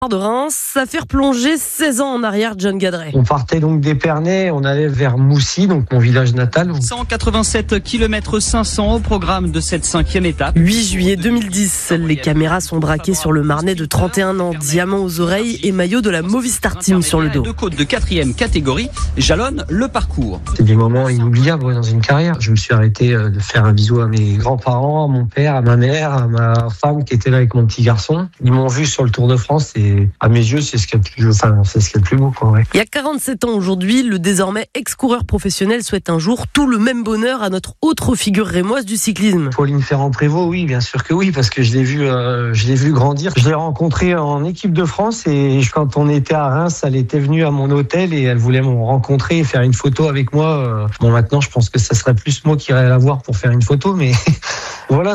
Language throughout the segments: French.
De Reims, ça fait replonger 16 ans en arrière, John Gadret. On partait donc d'Épernay, on allait vers Moussy, donc mon village natal. 187 km 500 au programme de cette 5e étape. 8 juillet 2010, les caméras sont braquées sur le Marnais de 31 ans, diamant aux oreilles et maillot de la Movistar Team sur le dos. Deux côtes de 4e catégorie jalonnent le parcours. C'est des moments inoubliables dans une carrière. Je me suis arrêté de faire un bisou à mes grands-parents, à mon père, à ma mère, à ma femme qui était là avec mon petit garçon. Ils m'ont vu sur le Tour de France et à mes yeux, c'est ce qu'il y a de plus beau, quoi, ouais. Il y a 47 ans aujourd'hui, le désormais ex-coureur professionnel souhaite un jour tout le même bonheur à notre autre figure rémoise du cyclisme. Pauline Ferrand-Prévot, oui, bien sûr que oui, parce que je l'ai vu grandir. Je l'ai rencontrée en équipe de France et quand on était à Reims, elle était venue à mon hôtel et elle voulait me rencontrer et faire une photo avec moi. Bon, maintenant, je pense que ça serait plus moi qui irais la voir pour faire une photo, mais voilà,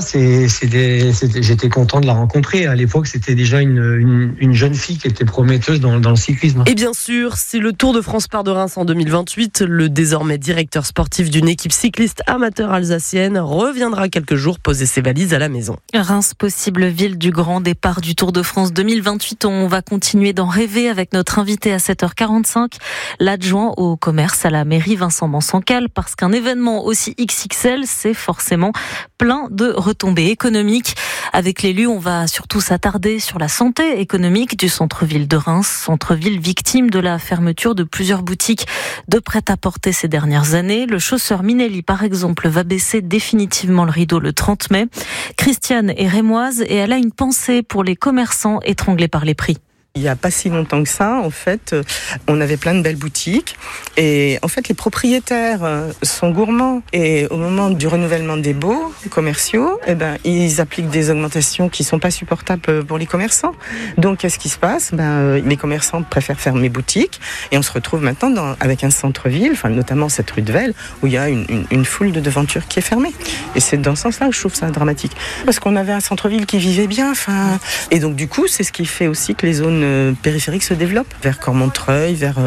j'étais content de la rencontrer. À l'époque, c'était déjà une jeune fille qui était prometteuse dans le cyclisme. Et bien sûr, si le Tour de France part de Reims en 2028, le désormais directeur sportif d'une équipe cycliste amateur alsacienne reviendra quelques jours poser ses valises à la maison. Reims, possible ville du grand départ du Tour de France 2028. On va continuer d'en rêver avec notre invité à 7h45, l'adjoint au commerce à la mairie Vincent Mansancal, parce qu'un événement aussi XXL, c'est forcément plein de retombées économiques. Avec l'élu, on va surtout s'attarder sur la santé économique du centre-ville de Reims, centre-ville victime de la fermeture de plusieurs boutiques de prêt-à-porter ces dernières années. Le chausseur Minelli, par exemple, va baisser définitivement le rideau le 30 mai. Christiane est rémoise et elle a une pensée pour les commerçants étranglés par les prix. Il n'y a pas si longtemps que ça, en fait, on avait plein de belles boutiques et en fait les propriétaires sont gourmands et au moment du renouvellement des baux commerciaux, ils appliquent des augmentations qui sont pas supportables pour les commerçants. Donc qu'est-ce qui se passe ? Les commerçants préfèrent fermer boutiques et on se retrouve maintenant avec un centre-ville, notamment cette rue de Vesle, où il y a une foule de devantures qui est fermée. Et c'est dans ce sens-là que je trouve ça dramatique. Parce qu'on avait un centre-ville qui vivait bien, et donc du coup c'est ce qui fait aussi que les zones périphériques se développent, vers Cormontreuil, vers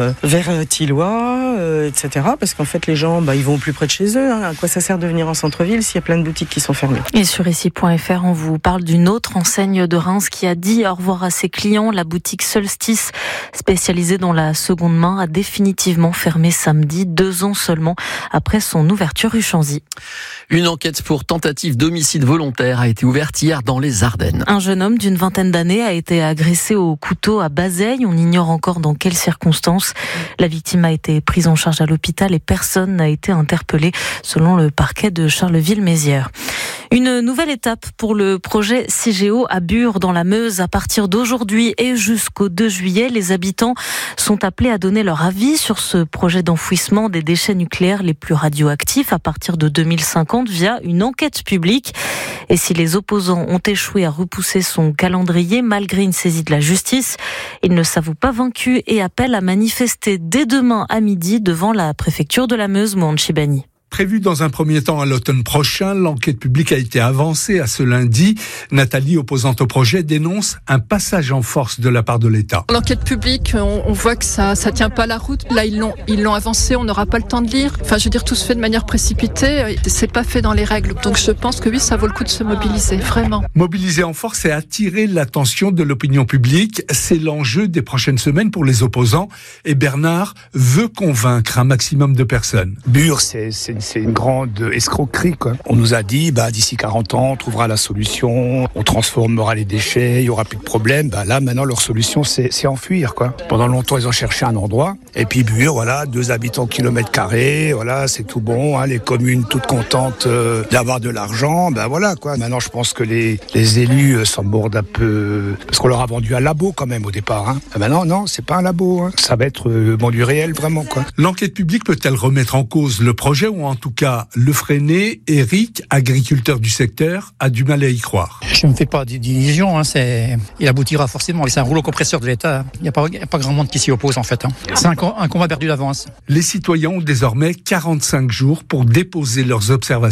Thillois, etc. Parce qu'en fait les gens ils vont au plus près de chez eux. À quoi ça sert de venir en centre-ville s'il y a plein de boutiques qui sont fermées ? Et sur ici.fr, on vous parle d'une autre enseigne de Reims qui a dit au revoir à ses clients. La boutique Solstice, spécialisée dans la seconde main, a définitivement fermé samedi, 2 ans seulement après son ouverture rue Chanzy. Une enquête pour tentative d'homicide volontaire a été ouverte hier dans les Ardennes. Un jeune homme d'une vingtaine d'années a été agressé au couteau à Bazeilles. On ignore encore dans quelles circonstances. La victime a été prise en charge à l'hôpital et personne n'a été interpellé selon le parquet de Charleville-Mézières. Une nouvelle étape pour le projet Cigéo à Bure dans la Meuse. À partir d'aujourd'hui et jusqu'au 2 juillet, les habitants sont appelés à donner leur avis sur ce projet d'enfouissement des déchets nucléaires les plus radioactifs à partir de 2050 via une enquête publique. Et si les opposants ont échoué à repousser son calendrier malgré une saisie de la justice, ils ne s'avouent pas vaincus et appellent à manifester dès demain à midi devant la préfecture de la Meuse, Mohamed Chibani. Prévu dans un premier temps à l'automne prochain, l'enquête publique a été avancée à ce lundi. Nathalie, opposante au projet, dénonce un passage en force de la part de l'État. L'enquête publique, on voit que ça tient pas la route. Là, ils l'ont avancé, on n'aura pas le temps de lire. Tout se fait de manière précipitée. C'est pas fait dans les règles. Donc je pense que oui, ça vaut le coup de se mobiliser, vraiment. Mobiliser en force et attirer l'attention de l'opinion publique, c'est l'enjeu des prochaines semaines pour les opposants. Et Bernard veut convaincre un maximum de personnes. Bure, c'est une grande escroquerie, quoi. On nous a dit, d'ici 40 ans, on trouvera la solution, on transformera les déchets, il y aura plus de problème. Là, maintenant, leur solution, c'est enfuir, quoi. Pendant longtemps, ils ont cherché un endroit. Et puis, Bure, 2 habitants kilomètre carré, c'est tout bon, les communes toutes contentes d'avoir de l'argent, quoi. Maintenant, je pense que les élus s'en mordent un peu, parce qu'on leur a vendu un labo, quand même, au départ, Maintenant, non, c'est pas un labo, Ça va être du réel, vraiment, quoi. L'enquête publique peut-elle remettre en cause le projet ou en tout cas le freiner? Eric, agriculteur du secteur, a du mal à y croire. Je ne me fais pas d'illusions, il aboutira forcément. C'est un rouleau compresseur de l'État. Il n'y a pas grand monde qui s'y oppose en fait. C'est un combat perdu d'avance. Les citoyens ont désormais 45 jours pour déposer leurs observations.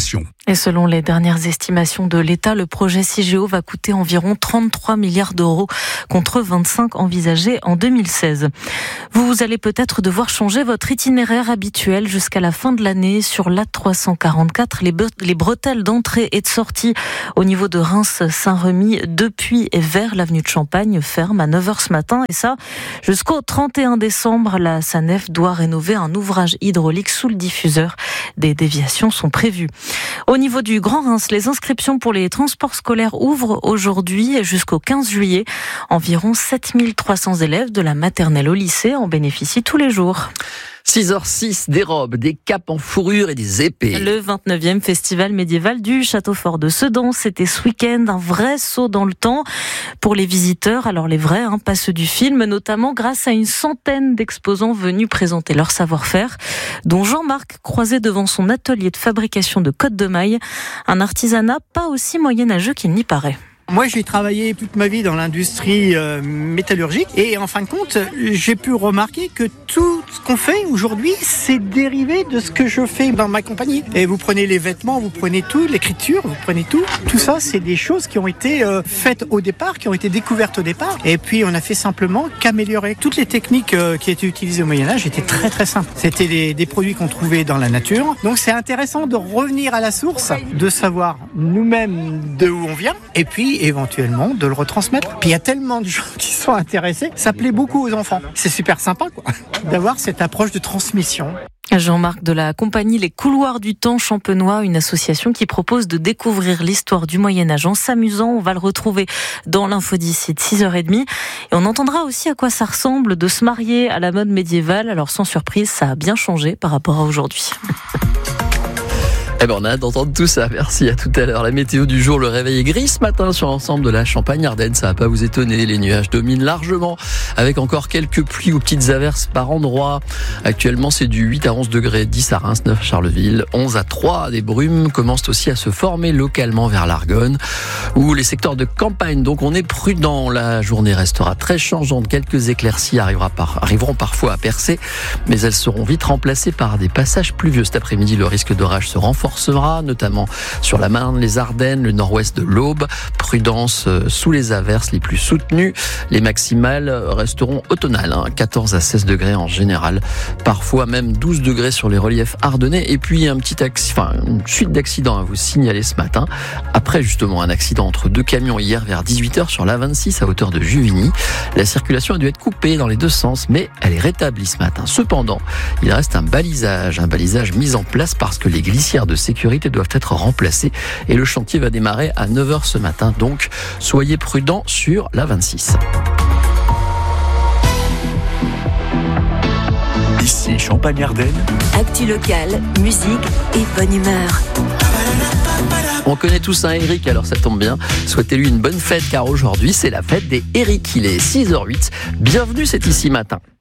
Et selon les dernières estimations de l'État, le projet Cigéo va coûter environ 33 milliards d'euros contre 25 envisagés en 2016. Vous allez peut-être devoir changer votre itinéraire habituel jusqu'à la fin de l'année sur l'A344. Les bretelles d'entrée et de sortie au niveau de Reims-Saint-Remy depuis et vers l'avenue de Champagne ferment à 9h ce matin. Et ça, jusqu'au 31 décembre, la SANEF doit rénover un ouvrage hydraulique sous le diffuseur. Des déviations sont prévues. Au niveau du Grand Reims, les inscriptions pour les transports scolaires ouvrent aujourd'hui jusqu'au 15 juillet. Environ 7300 élèves de la maternelle au lycée en bénéficient tous les jours. 6h06, des robes, des capes en fourrure et des épées. Le 29e festival médiéval du Château Fort de Sedan, c'était ce week-end, un vrai saut dans le temps pour les visiteurs. Alors les vrais, pas ceux du film, notamment grâce à une centaine d'exposants venus présenter leur savoir-faire, dont Jean-Marc croisé devant son atelier de fabrication de côtes de mailles, un artisanat pas aussi moyenâgeux qu'il n'y paraît. Moi, j'ai travaillé toute ma vie dans l'industrie métallurgique et en fin de compte, j'ai pu remarquer que tout ce qu'on fait aujourd'hui, c'est dérivé de ce que je fais dans ma compagnie. Et vous prenez les vêtements, vous prenez tout, l'écriture, vous prenez tout. Tout ça, c'est des choses qui ont été faites au départ, qui ont été découvertes au départ. Et puis, on a fait simplement qu'améliorer. Toutes les techniques qui étaient utilisées au Moyen-Âge étaient très très simples. C'était des produits qu'on trouvait dans la nature. Donc, c'est intéressant de revenir à la source, de savoir nous-mêmes de où on vient. Et puis, éventuellement de le retransmettre. Puis il y a tellement de gens qui sont intéressés, ça plaît beaucoup aux enfants. C'est super sympa d'avoir cette approche de transmission. Jean-Marc de la compagnie Les Couloirs du Temps Champenois, une association qui propose de découvrir l'histoire du Moyen-Âge en s'amusant. On va le retrouver dans l'info d'ici de 6h30. Et on entendra aussi à quoi ça ressemble de se marier à la mode médiévale. Alors sans surprise, ça a bien changé par rapport à aujourd'hui. On a hâte d'entendre tout ça. Merci, à tout à l'heure. La météo du jour, le réveil est gris ce matin sur l'ensemble de la Champagne-Ardenne. Ça va pas vous étonner. Les nuages dominent largement avec encore quelques pluies ou petites averses par endroit. Actuellement, c'est du 8 à 11 degrés, 10 à Reims, 9 à Charleville, 11 à Troyes. Des brumes commencent aussi à se former localement vers l'Argonne ou les secteurs de campagne. Donc, on est prudent. La journée restera très changeante. Quelques éclaircies arriveront parfois à percer, mais elles seront vite remplacées par des passages pluvieux. Cet après-midi, le risque d'orage se renforcera, notamment sur la Marne, les Ardennes, le nord-ouest de l'Aube. Prudence sous les averses les plus soutenues. Les maximales resteront automnales, 14 à 16 degrés en général. Parfois même 12 degrés sur les reliefs ardennais. Et puis une suite d'accidents à vous signaler ce matin. Après justement un accident entre deux camions hier vers 18h sur l'A26 à hauteur de Juvigny. La circulation a dû être coupée dans les deux sens, mais elle est rétablie ce matin. Cependant, il reste un balisage mis en place parce que les glissières de sécurité doivent être remplacées et le chantier va démarrer à 9h ce matin. Donc, soyez prudents sur la 26. Ici Champagne-Ardenne. Actu locale, musique et bonne humeur. On connaît tous un Eric, alors ça tombe bien. Souhaitez-lui une bonne fête car aujourd'hui c'est la fête des Eric. Il est 6h08. Bienvenue, c'est ici matin.